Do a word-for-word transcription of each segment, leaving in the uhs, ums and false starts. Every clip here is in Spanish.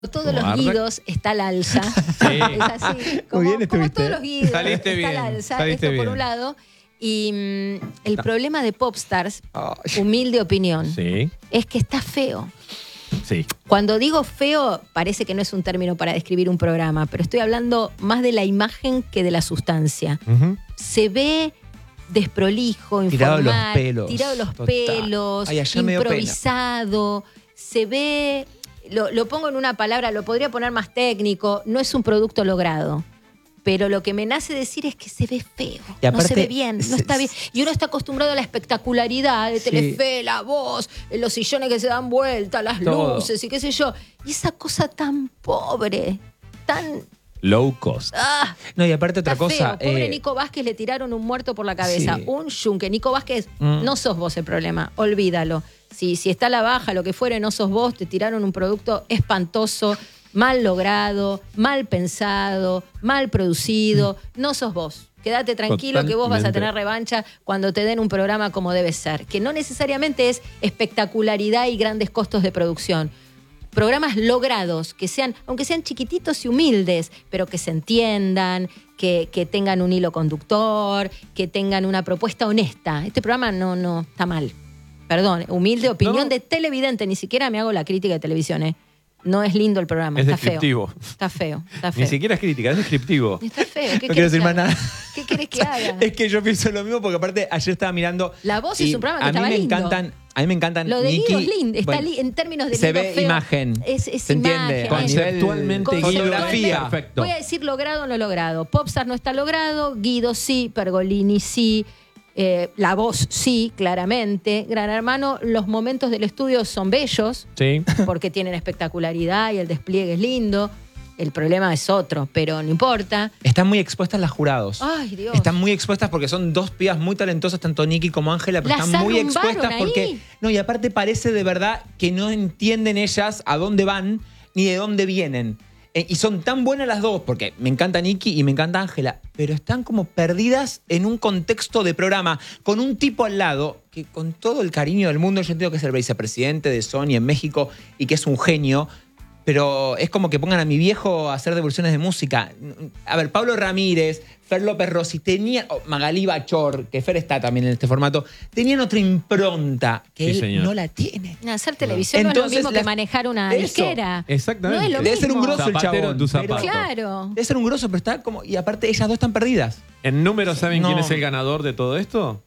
Todos los guidos está al alza. Sí. Es así. Como, Muy bien como estuviste. todos los guidos Saliste está bien, al alza. saliste Esto por bien. un lado. Y mm, el problema de Popstars, Ay. humilde opinión, Sí, es que está feo. sí. Cuando digo feo, parece que no es un término para describir un programa, pero estoy hablando más de la imagen que de la sustancia. Ujú. Se ve desprolijo, Tirado informal, los pelos. tirado los Total. pelos, Ay, ayer me dio pena. improvisado, se ve, lo, lo pongo en una palabra, lo podría poner más técnico, no es un producto logrado. Pero lo que me nace decir es que se ve feo, Y aparte, no se ve bien, no se- está bien. Y uno está acostumbrado a la espectacularidad de Sí. Telefe, la voz, los sillones que se dan vuelta, las Todo. luces y qué sé yo. Y esa cosa tan pobre, tan... Low cost. ¡Ah! No, y aparte otra Está cosa. feo. Pobre eh, Nico Vázquez le tiraron un muerto por la cabeza. Sí. Un yunque. Nico Vázquez, Mm. no sos vos el problema. Olvídalo. Si, si está a la baja, lo que fuere, no sos vos. Te tiraron un producto espantoso, mal logrado, mal pensado, mal producido. No sos vos. Quédate tranquilo que vos vas a Totalmente. tener revancha cuando te den un programa como debe ser. Que no necesariamente es espectacularidad y grandes costos de producción. Programas logrados, que sean, aunque sean chiquititos y humildes, pero que se entiendan, que, que tengan un hilo conductor, que tengan una propuesta honesta. Este programa no, no está mal. Perdón, humilde opinión No. de televidente, ni siquiera me hago la crítica de televisión, ¿eh? No es lindo el programa, Es está descriptivo. feo. Está feo, está feo. Ni siquiera es crítica, es descriptivo. Está feo. ¿Qué No quiero querés decir que más haga? nada. ¿Qué querés que haga? Es que yo pienso lo mismo porque aparte ayer estaba mirando. La Voz y es un programa que a estaba mí me lindo. encantan, a mí me encantan. Lo de Nicky, Guido es lindo, está bueno, li- en términos de se lindo, ve feo. imagen. Es, es ¿Se entiende? imagen. A nivel Conceptualmente, Guido es fotografía. perfecto. Voy a decir logrado o no logrado. Popstar no está logrado, Guido sí, Pergolini sí, eh, La Voz sí, claramente. Gran Hermano, los momentos del estudio son bellos Sí. porque tienen espectacularidad y el despliegue es lindo. El problema es otro, pero no importa. Están muy expuestas las jurados. Ay, Dios. Están muy expuestas porque son dos pibas muy talentosas, tanto Nicky como Ángela, pero Las están muy arrumbaron expuestas ahí. porque. No, y aparte parece de verdad que no entienden ellas a dónde van ni de dónde vienen. Eh, y son tan buenas las dos, porque me encanta Nicky y me encanta Ángela, pero están como perdidas en un contexto de programa, con un tipo al lado que con todo el cariño del mundo, yo entiendo que es el vicepresidente de Sony en México y que es un genio, pero es como que pongan a mi viejo a hacer devoluciones de música. A ver, Pablo Ramírez, Fer López Rossi, tenían, oh, Magalí Bachor, que Fer está también en este formato, tenían otra impronta que Sí, él señor. no la tiene. Hacer televisión no es Entonces, lo mismo las- que manejar una Eso, disquera. exactamente. No es lo Debe ser un mismo. grosso el Zapatero chabón. en tu pero- zapato. Claro. Debe ser un grosso, pero está como. Y aparte, ellas dos están perdidas. ¿En números saben No. quién es el ganador de todo esto?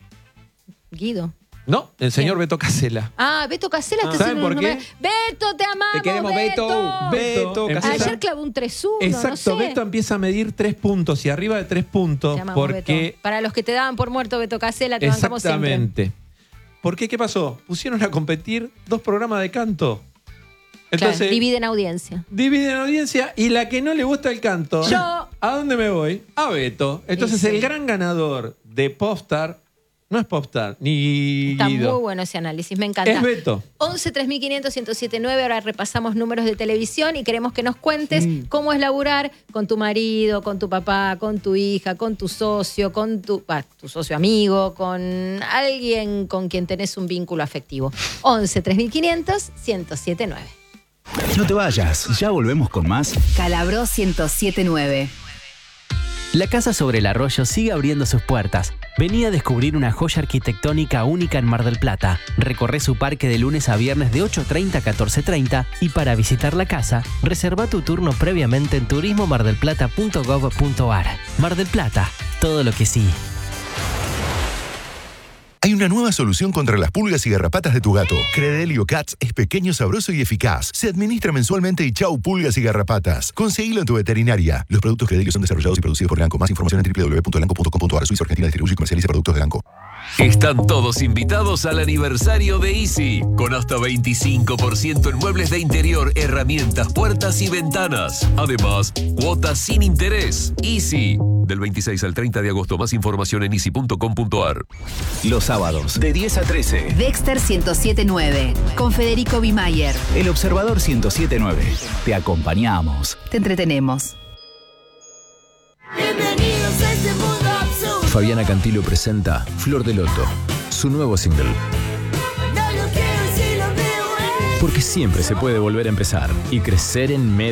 Guido. No, el señor ¿Quién? Beto Casella. Ah, Beto Casella está ¿Saben haciendo por un qué? número- Beto, te amamos. Te queremos, Beto. Beto. Beto, Beto, Casella. Ayer clavó un tres uno, Exacto, no sé. Beto empieza a medir tres puntos y arriba de tres puntos Te amamos, porque... Beto. Para los que te daban por muerto, Beto Casella, te bancamos siempre. Exactamente. ¿Por qué? ¿Qué pasó? Pusieron a competir dos programas de canto. Claro, Entonces, dividen audiencia. dividen audiencia y la que no le gusta el canto. Yo. ¿A dónde me voy? A Beto. Entonces, Y sí. el gran ganador de Popstar no es Popstar, ni Está Guido. muy bueno ese análisis, me encanta. Es Beto. once tres mil quinientos ciento siete nueve, ahora repasamos números de televisión y queremos que nos cuentes cómo es laburar con tu marido, con tu papá, con tu hija, con tu socio, con tu, ah, tu socio amigo, con alguien con quien tenés un vínculo afectivo. once tres mil quinientos ciento siete nueve. No te vayas, ya volvemos con más. Calabro ciento siete nueve. La casa sobre el arroyo sigue abriendo sus puertas. Vení a descubrir una joya arquitectónica única en Mar del Plata. Recorre su parque de lunes a viernes de ocho treinta a catorce treinta y para visitar la casa, reserva tu turno previamente en turismo mar del plata punto gov punto ar. Mar del Plata, todo lo que sí. Hay una nueva solución contra las pulgas y garrapatas de tu gato. Credelio Cats es pequeño, sabroso y eficaz. Se administra mensualmente y chau pulgas y garrapatas. Conseguilo en tu veterinaria. Los productos Credelio son desarrollados y producidos por Lanco. Más información en doble u doble u doble u punto lanco punto com punto ar. Suiza Argentina distribuye y comercializa productos de Lanco. Están todos invitados al aniversario de Easy, con hasta veinticinco por ciento en muebles de interior, herramientas, puertas y ventanas. Además, cuotas sin interés. Easy, del veintiséis al treinta de agosto. Más información en easy punto com punto ar. Los sábados, de diez a trece. Dexter ciento siete nueve. Con Federico Bimayer. El Observador ciento siete nueve. Te acompañamos. Te entretenemos. Bienvenidos a este mundo absurdo. Fabiana Cantilo presenta Flor de Loto, su nuevo single. No lo quiero si lo veo. Porque siempre se puede volver a empezar y crecer en medio